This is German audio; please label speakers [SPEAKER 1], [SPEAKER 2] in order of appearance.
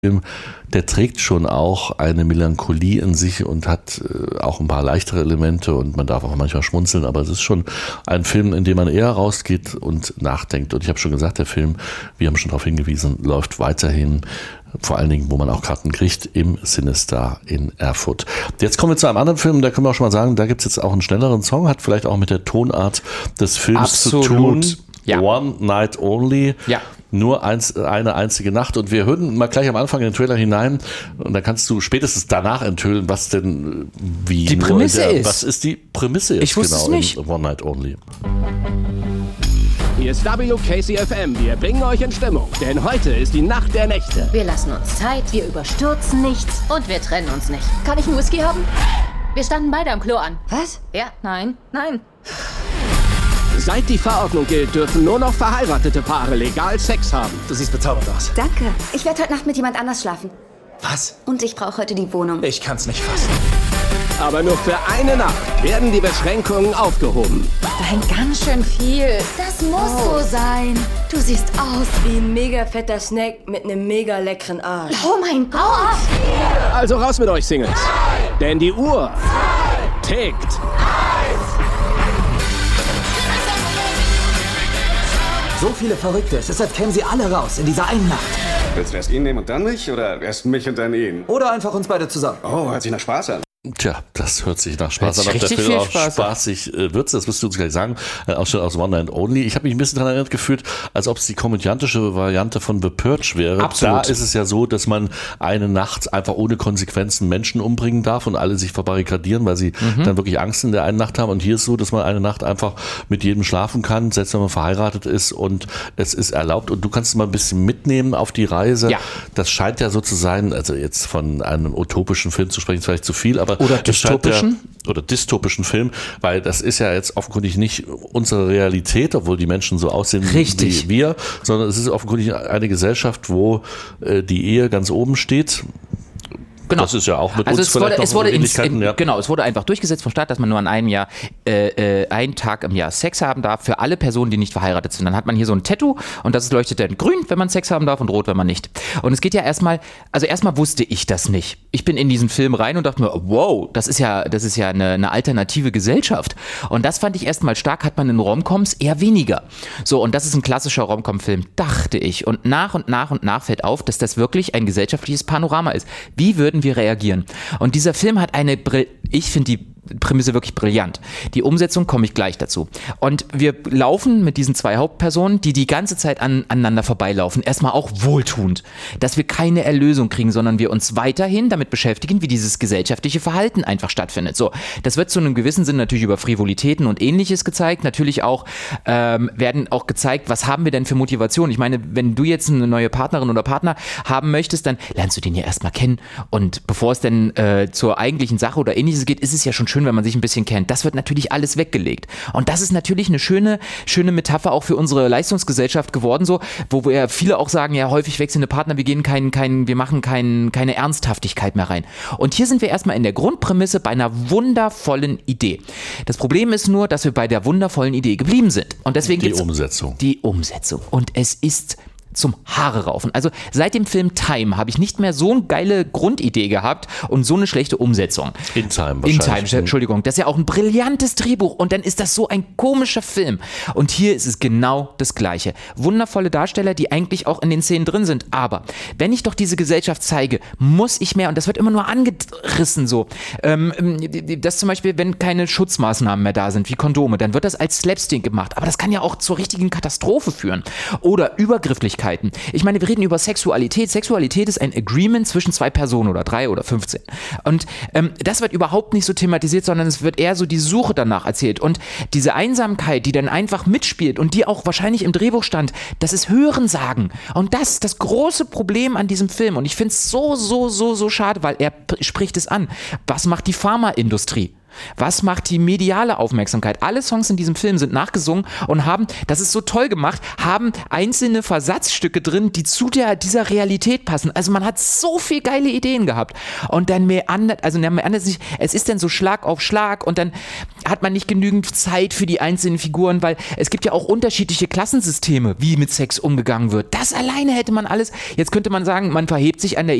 [SPEAKER 1] Film, der trägt schon auch eine Melancholie in sich und hat auch ein paar leichtere Elemente und man darf auch manchmal schmunzeln, aber es ist schon ein Film, in dem man eher rausgeht und nachdenkt. Und ich habe schon gesagt, der Film, wir haben schon darauf hingewiesen, läuft weiterhin, vor allen Dingen, wo man auch Karten kriegt, im Cinestar in Erfurt. Jetzt kommen wir zu einem anderen Film, da können wir auch schon mal sagen, da gibt es jetzt auch einen schnelleren Song, hat vielleicht auch mit der Tonart des Films zu tun.
[SPEAKER 2] Ja.
[SPEAKER 1] One Night Only.
[SPEAKER 2] Ja.
[SPEAKER 1] Nur eine einzige Nacht. Und wir hören mal gleich am Anfang in den Trailer hinein und dann kannst du spätestens danach enthüllen, was denn wie
[SPEAKER 2] die Prämisse ist.
[SPEAKER 1] Was ist die Prämisse jetzt
[SPEAKER 2] ich wusste
[SPEAKER 1] genau
[SPEAKER 2] es nicht.
[SPEAKER 1] in One Night Only?
[SPEAKER 3] Hier ist WKCFM, wir bringen euch in Stimmung, denn heute ist die Nacht der Nächte.
[SPEAKER 4] Wir lassen uns Zeit, wir überstürzen nichts und wir trennen uns nicht. Kann ich einen Whisky haben? Wir standen beide am Klo an.
[SPEAKER 5] Was?
[SPEAKER 4] Ja, nein.
[SPEAKER 3] Seit die Verordnung gilt, dürfen nur noch verheiratete Paare legal Sex haben.
[SPEAKER 6] Du siehst bezaubernd aus.
[SPEAKER 5] Danke. Ich werde heute Nacht mit jemand anders schlafen.
[SPEAKER 6] Was?
[SPEAKER 5] Und ich brauche heute die Wohnung.
[SPEAKER 6] Ich kann's nicht fassen.
[SPEAKER 3] Aber nur für eine Nacht werden die Beschränkungen aufgehoben.
[SPEAKER 4] Da hängt ganz schön viel.
[SPEAKER 5] Das muss so sein. Du siehst aus wie ein mega fetter Snack mit einem mega leckeren Arsch.
[SPEAKER 4] Oh mein Gott!
[SPEAKER 3] Also raus mit euch Singles. Denn die Uhr tickt.
[SPEAKER 6] So viele Verrückte. Es ist, als kämen sie alle raus in dieser einen Nacht.
[SPEAKER 7] Willst du erst ihn nehmen und dann mich? Oder erst mich und dann ihn?
[SPEAKER 6] Oder einfach uns beide zusammen.
[SPEAKER 7] Oh, hört sich nach Spaß an.
[SPEAKER 1] Tja, das hört sich nach Spaß an.
[SPEAKER 2] Hört sich
[SPEAKER 1] Ob der
[SPEAKER 2] richtig
[SPEAKER 1] Film
[SPEAKER 2] viel
[SPEAKER 1] auch
[SPEAKER 2] Spaß
[SPEAKER 1] spaßig wird, das wirst du uns gleich sagen. Auch schon aus One Night Only. Ich habe mich ein bisschen daran erinnert gefühlt, als ob es die komödiantische Variante von The Purge wäre.
[SPEAKER 2] Absolut.
[SPEAKER 1] Da ist es ja so, dass man eine Nacht einfach ohne Konsequenzen Menschen umbringen darf und alle sich verbarrikadieren, weil sie dann wirklich Angst in der einen Nacht haben. Und hier ist so, dass man eine Nacht einfach mit jedem schlafen kann, selbst wenn man verheiratet ist und es ist erlaubt. Und du kannst es mal ein bisschen mitnehmen auf die Reise.
[SPEAKER 2] Ja.
[SPEAKER 1] Das scheint ja so zu sein, also jetzt von einem utopischen Film zu sprechen, ist vielleicht zu viel, aber
[SPEAKER 2] Oder
[SPEAKER 1] es scheint
[SPEAKER 2] dystopischen?
[SPEAKER 1] oder dystopischen Film, weil das ist ja jetzt offenkundig nicht unsere Realität, obwohl die Menschen so aussehen
[SPEAKER 2] Richtig.
[SPEAKER 1] wie wir, sondern es ist offenkundig eine Gesellschaft, wo die Ehe ganz oben steht.
[SPEAKER 2] Genau.
[SPEAKER 1] Das ist ja auch mit
[SPEAKER 2] also
[SPEAKER 1] uns vielleicht
[SPEAKER 2] es
[SPEAKER 1] noch
[SPEAKER 2] wurde
[SPEAKER 1] Ähnlichkeiten. Ja.
[SPEAKER 2] Genau, es wurde einfach durchgesetzt vom Staat, dass man nur an einem Jahr, einen Tag im Jahr Sex haben darf für alle Personen, die nicht verheiratet sind. Dann hat man hier so ein Tattoo und das leuchtet dann grün, wenn man Sex haben darf und rot, wenn man nicht. Und es geht ja erstmal wusste ich das nicht. Ich bin in diesen Film rein und dachte mir, wow, das ist ja eine alternative Gesellschaft. Und das fand ich erstmal stark, hat man in Romcoms eher weniger. So, und das ist ein klassischer Romcom-Film, dachte ich. Und nach fällt auf, dass das wirklich ein gesellschaftliches Panorama ist. Wie würden wir reagieren? Und dieser Film hat ich finde die Prämisse wirklich brillant. Die Umsetzung komme ich gleich dazu. Und wir laufen mit diesen zwei Hauptpersonen, die ganze Zeit aneinander vorbeilaufen, erstmal auch wohltuend, dass wir keine Erlösung kriegen, sondern wir uns weiterhin damit beschäftigen, wie dieses gesellschaftliche Verhalten einfach stattfindet. So, das wird zu einem gewissen Sinn natürlich über Frivolitäten und Ähnliches gezeigt. Natürlich auch werden auch gezeigt, was haben wir denn für Motivation. Ich meine, wenn du jetzt eine neue Partnerin oder Partner haben möchtest, dann lernst du den ja erstmal kennen. Und bevor es denn zur eigentlichen Sache oder Ähnliches geht, ist es ja schon schön, wenn man sich ein bisschen kennt. Das wird natürlich alles weggelegt. Und das ist natürlich eine schöne Metapher auch für unsere Leistungsgesellschaft geworden, so, wo wir viele auch sagen, ja, häufig wechselnde Partner, wir machen keine Ernsthaftigkeit mehr rein. Und hier sind wir erstmal in der Grundprämisse bei einer wundervollen Idee. Das Problem ist nur, dass wir bei der wundervollen Idee geblieben sind. Und deswegen
[SPEAKER 1] Die Umsetzung.
[SPEAKER 2] Die Umsetzung. Und es ist zum Haare raufen. Also seit dem Film Time habe ich nicht mehr so eine geile Grundidee gehabt und so eine schlechte Umsetzung.
[SPEAKER 1] In Time wahrscheinlich.
[SPEAKER 2] Entschuldigung. Das ist ja auch ein brillantes Drehbuch und dann ist das so ein komischer Film. Und hier ist es genau das Gleiche. Wundervolle Darsteller, die eigentlich auch in den Szenen drin sind. Aber wenn ich doch diese Gesellschaft zeige, muss ich mehr, und das wird immer nur angerissen so, dass zum Beispiel, wenn keine Schutzmaßnahmen mehr da sind, wie Kondome, dann wird das als Slapstick gemacht. Aber das kann ja auch zur richtigen Katastrophe führen. Oder Übergrifflichkeit. Ich meine, wir reden über Sexualität. Sexualität ist ein Agreement zwischen zwei Personen oder 3 oder 15. Und das wird überhaupt nicht so thematisiert, sondern es wird eher so die Suche danach erzählt. Und diese Einsamkeit, die dann einfach mitspielt und die auch wahrscheinlich im Drehbuch stand, das ist Hörensagen. Und das ist das große Problem an diesem Film. Und ich finde es so schade, weil er spricht es an. Was macht die Pharmaindustrie? Was macht die mediale Aufmerksamkeit? Alle Songs in diesem Film sind nachgesungen und haben, das ist so toll gemacht, haben einzelne Versatzstücke drin, die zu dieser Realität passen. Also man hat so viel geile Ideen gehabt. Und dann meandert sich, es ist dann so Schlag auf Schlag und dann hat man nicht genügend Zeit für die einzelnen Figuren, weil es gibt ja auch unterschiedliche Klassensysteme, wie mit Sex umgegangen wird. Das alleine hätte man alles, jetzt könnte man sagen, man verhebt sich an der